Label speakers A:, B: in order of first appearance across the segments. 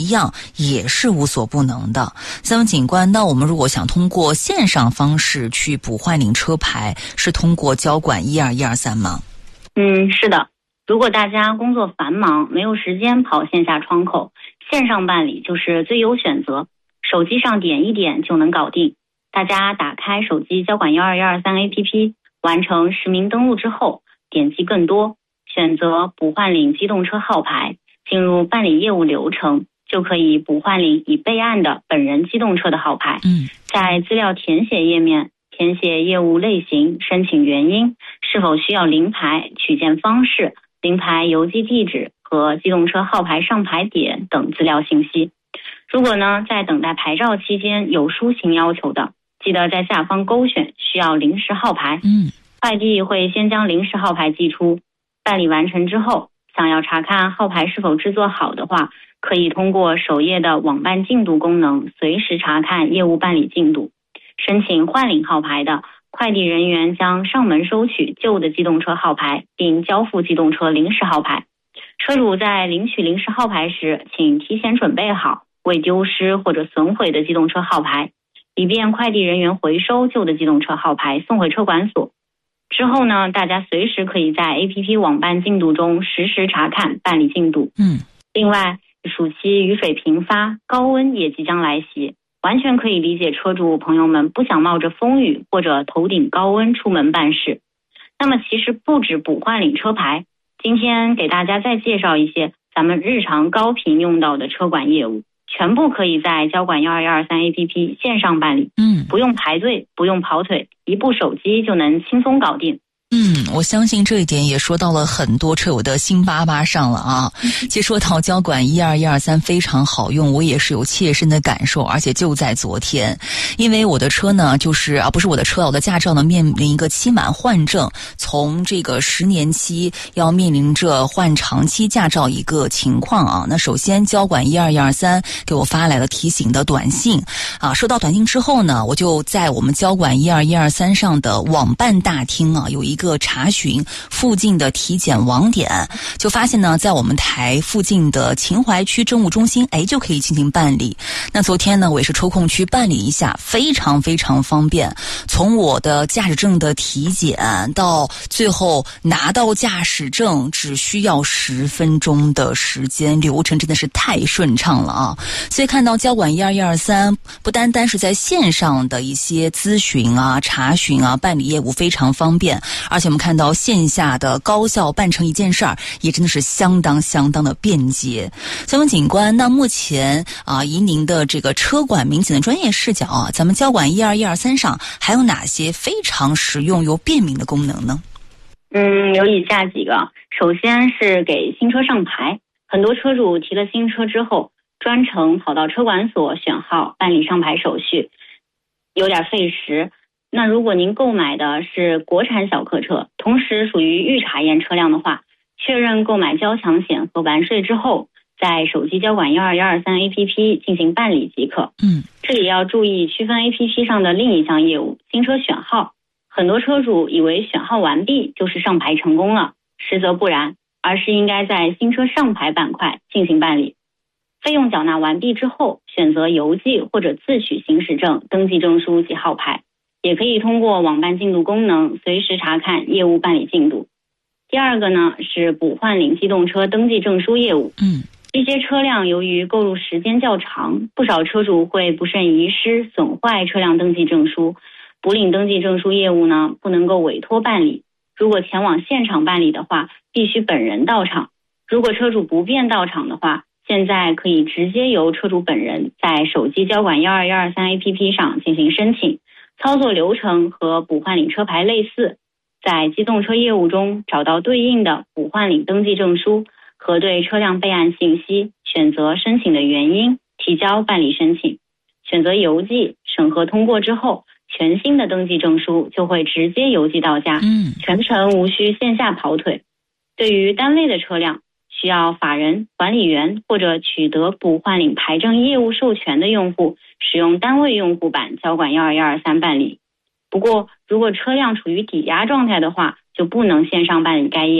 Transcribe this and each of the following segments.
A: 一样也是无所不能的。三位警官，那我们如果想通过线上方式去补换领车牌，是通过交管12123吗？
B: 是的。如果大家工作繁忙，没有时间跑线下窗口，线上办理就是最优选择，手机上点一点就能搞定。大家打开手机交管12123 APP， 完成实名登录之后，点击更多，选择补换领机动车号牌，进入办理业务流程，就可以补换领已备案的本人机动车的号牌。在资料填写页面填写业务类型、申请原因、是否需要领牌、取件方式、领牌邮寄地址和机动车号牌上牌点等资料信息。如果呢在等待牌照期间有抒情要求的，记得在下方勾选需要临时号牌。快递会先将临时号牌寄出，办理完成之后，想要查看号牌是否制作好的话，可以通过首页的网办进度功能随时查看业务办理进度。申请换领号牌的，快递人员将上门收取旧的机动车号牌，并交付机动车临时号牌。车主在领取临时号牌时，请提前准备好未丢失或者损毁的机动车号牌，以便快递人员回收旧的机动车号牌送回车管所。之后呢，大家随时可以在 APP 网办进度中实时查看办理进度。另外，暑期雨水频发，高温也即将来袭，完全可以理解车主朋友们不想冒着风雨或者头顶高温出门办事。那么其实不止补换领车牌，今天给大家再介绍一些咱们日常高频用到的车管业务，全部可以在交管12123 APP 线上办理。不用排队，不用跑腿，一部手机就能轻松搞定。
A: 我相信这一点也说到了很多车友的心巴巴上了啊。其实说到交管12123非常好用，我也是有切身的感受，而且就在昨天，因为我的车呢不是我的车，我的驾照呢面临一个期满换证，从这个10年期要面临着换长期驾照一个情况啊。那首先交管12123给我发来了提醒的短信啊，收到短信之后呢，我就在我们交管12123上的网办大厅啊有一个查询附近的体检网点，就发现呢在我们台附近的秦淮区政务中心就可以进行办理。那昨天呢我也是抽空去办理一下，非常非常方便，从我的驾驶证的体检到最后拿到驾驶证只需要10分钟的时间，流程真的是太顺畅了啊。所以看到交管12123不单单是在线上的一些咨询啊、查询啊、办理业务非常方便，而且我们看到线下的高效办成一件事儿也真的是相当的便捷。三位警官，那目前以您的这个车管民警的专业视角啊，咱们交管12123上还有哪些非常实用又便民的功能呢？
B: 有以下几个。首先是给新车上牌，很多车主提了新车之后，专程跑到车管所选号办理上牌手续，有点费时。那如果您购买的是国产小客车，同时属于预查验车辆的话，确认购买交强险和完税之后，在手机交管12123 APP 进行办理即可。这里要注意区分 APP 上的另一项业务，新车选号。很多车主以为选号完毕就是上牌成功了，实则不然，而是应该在新车上牌板块进行办理。费用缴纳完毕之后，选择邮寄或者自取行驶证、登记证书及号牌，也可以通过网办进度功能随时查看业务办理进度。第二个呢是补换领机动车登记证书业务。一些车辆由于购入时间较长，不少车主会不慎遗失、损坏车辆登记证书。补领登记证书业务呢不能够委托办理，如果前往现场办理的话，必须本人到场。如果车主不便到场的话，现在可以直接由车主本人在手机交管12123 APP 上进行申请，操作流程和补换领车牌类似，在机动车业务中找到对应的补换领登记证书，核对车辆备案信息，选择申请的原因，提交办理申请，选择邮寄，审核通过之后，全新的登记证书就会直接邮寄到家，全程无需线下跑腿。对于单位的车辆，需要法人、管理员或者取得补换领牌证业务授权的用户，使用单位用户版交管12123办理。不过，如果车辆处于抵押状态的话，就不能线上办理该业务，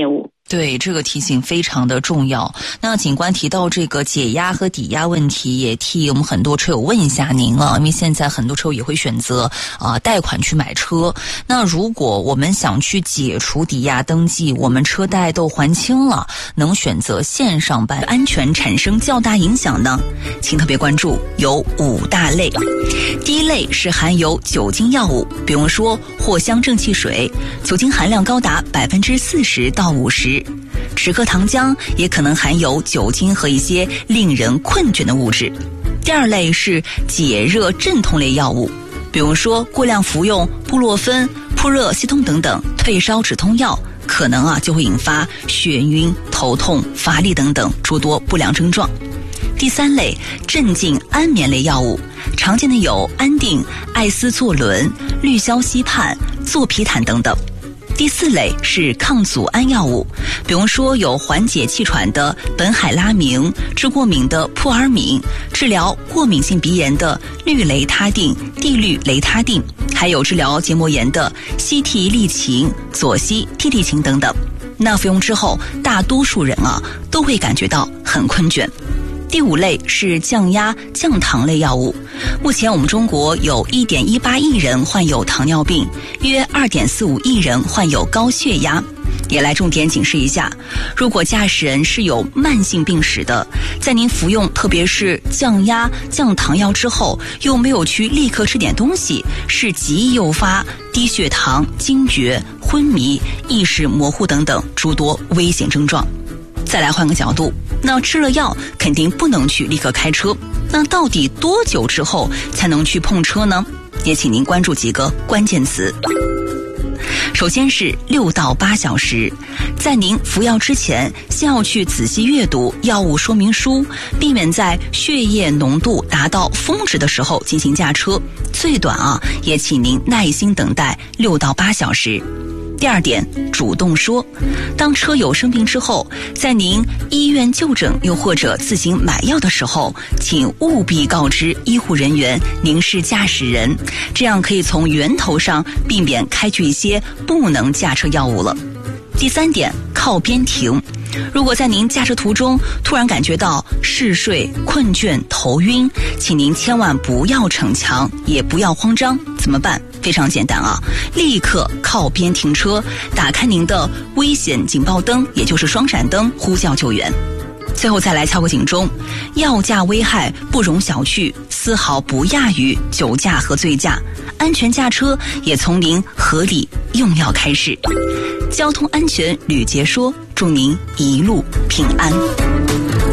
A: 对，这个提醒非常的重要。那警官提到这个解压和抵押问题，也替我们很多车友问一下您了，因为现在很多车友也会选择贷款去买车。那如果我们想去解除抵押登记，我们车贷都还清了，能选择线上办，安全产生较大影响呢？请特别关注有5大类。第一类是含有酒精药物，比如说藿香正气水，酒精含量高达40%到50%。止咳糖浆也可能含有酒精和一些令人困倦的物质。第二类是解热镇痛类药物，比如说过量服用布洛芬、扑热息痛等等退烧止痛药，可能就会引发眩晕、头痛、乏力等等诸多不良症状。第三类镇静安眠类药物，常见的有安定、艾司唑仑、氯硝西泮、唑皮坦等等。第四类是抗组胺药物，比如说有缓解气喘的苯海拉明，治过敏的扑尔敏，治疗过敏性鼻炎的氯雷他定、地氯雷他定，还有治疗结膜炎的西替利嗪、左西替利嗪等等。那服用之后，大多数人都会感觉到很困倦。第五类是降压降糖类药物，目前我们中国有1.18亿人患有糖尿病，约2.45亿人患有高血压。也来重点警示一下，如果驾驶人是有慢性病史的，在您服用特别是降压降糖药之后，又没有去立刻吃点东西，是极易诱发低血糖、惊厥、昏迷、意识模糊等等诸多危险症状。再来换个角度，那吃了药肯定不能去立刻开车，那到底多久之后才能去碰车呢？也请您关注几个关键词。首先是6到8小时，在您服药之前，先要去仔细阅读药物说明书，避免在血液浓度达到峰值的时候进行驾车。最短也请您耐心等待6到8小时。第二点，主动说，当车友生病之后，在您医院就诊又或者自行买药的时候，请务必告知医护人员您是驾驶人，这样可以从源头上避免开具一些不能驾车药物了。第三点，靠边停。如果在您驾车途中突然感觉到嗜睡、困倦、头晕，请您千万不要逞强，也不要慌张。怎么办？非常简单立刻靠边停车，打开您的危险警报灯，也就是双闪灯，呼叫救援。最后再来敲个警钟，药驾危害不容小觑，丝毫不亚于酒驾和醉驾。安全驾车也从您合理用药开始。交通安全吕杰说，祝您一路平安。